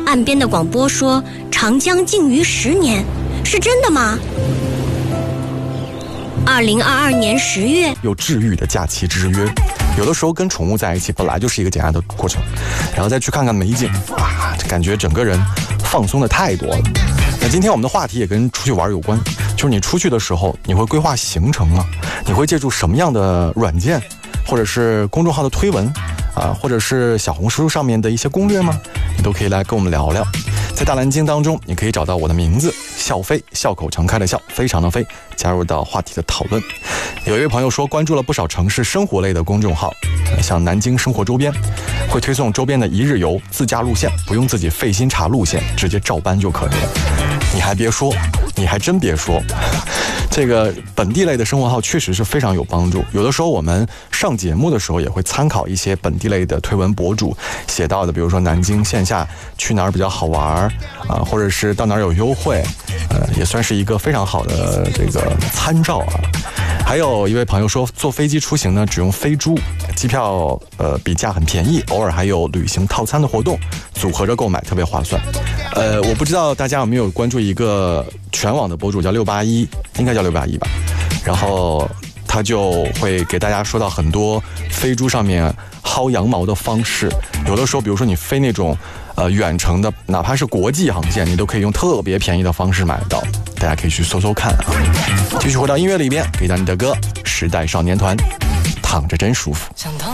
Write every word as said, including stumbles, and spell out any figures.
岸边的广播说长江禁渔十年，是真的吗？二零二二年十月， 有治愈的假期之约。有的时候跟宠物在一起本来就是一个减压的过程，然后再去看看美景，啊，这感觉整个人放松的太多了。那今天我们的话题也跟出去玩有关，就是你出去的时候，你会规划行程吗？你会借助什么样的软件，或者是公众号的推文啊，或者是小红书上面的一些攻略吗？你都可以来跟我们聊聊。在大蓝鲸当中，你可以找到我的名字笑飞，笑口常开的笑，非常的飞，加入到话题的讨论。有一位朋友说，关注了不少城市生活类的公众号，像南京生活周边，会推送周边的一日游自驾路线，不用自己费心查路线，直接照搬就可以了。你还别说，你还真别说，这个本地类的生活号确实是非常有帮助。有的时候我们上节目的时候也会参考一些本地类的推文博主写到的，比如说南京线下去哪儿比较好玩啊，或者是到哪儿有优惠，呃，也算是一个非常好的这个参照啊。还有一位朋友说，坐飞机出行呢，只用飞猪，机票呃比价很便宜，偶尔还有旅行套餐的活动，组合着购买特别划算。呃，我不知道大家有没有关注一个全网的博主叫六八一，应该叫六八一吧，然后他就会给大家说到很多飞猪上面薅羊毛的方式。有的时候比如说你飞那种呃远程的，哪怕是国际航线，你都可以用特别便宜的方式买到，大家可以去搜搜看啊。继续回到音乐里边，给到你的歌，时代少年团，躺着真舒服。